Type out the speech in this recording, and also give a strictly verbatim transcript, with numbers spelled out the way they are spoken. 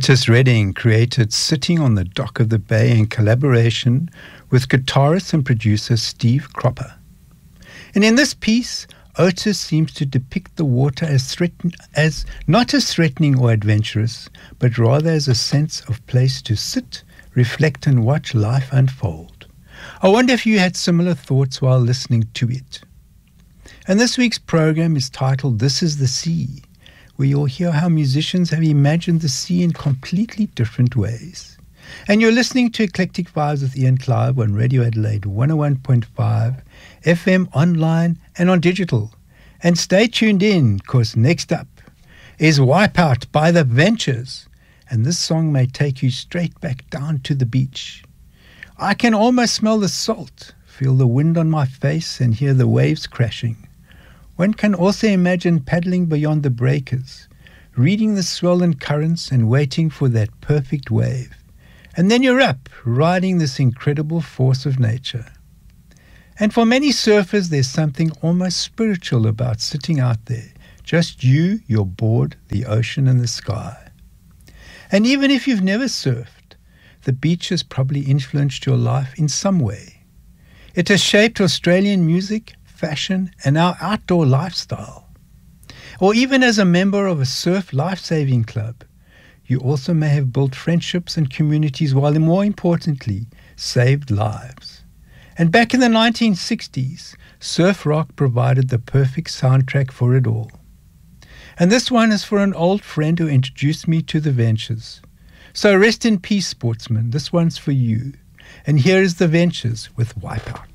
Otis Redding created Sitting on the Dock of the Bay in collaboration with guitarist and producer Steve Cropper. And in this piece, Otis seems to depict the water as threaten- as not as threatening or adventurous, but rather as a sense of place to sit, reflect and watch life unfold. I wonder if you had similar thoughts while listening to it. And this week's program is titled This is the Sea, where you'll hear how musicians have imagined the sea in completely different ways. And you're listening to Eclectic Vibes with Ian Clive on Radio Adelaide one oh one point five, F M, online and on digital. And stay tuned in, because next up is Wipeout by The Ventures. And this song may take you straight back down to the beach. I can almost smell the salt, feel the wind on my face and hear the waves crashing. One can also imagine paddling beyond the breakers, reading the swollen currents and waiting for that perfect wave. And then you're up, riding this incredible force of nature. And for many surfers, there's something almost spiritual about sitting out there. Just you, your board, the ocean and the sky. And even if you've never surfed, the beach has probably influenced your life in some way. It has shaped Australian music, fashion, and our outdoor lifestyle. Or even as a member of a surf life-saving club, you also may have built friendships and communities, while more importantly, saved lives. And back in the nineteen sixties, surf rock provided the perfect soundtrack for it all. And this one is for an old friend who introduced me to the Ventures. So rest in peace, sportsman. This one's for you. And here is the Ventures with Wipeout.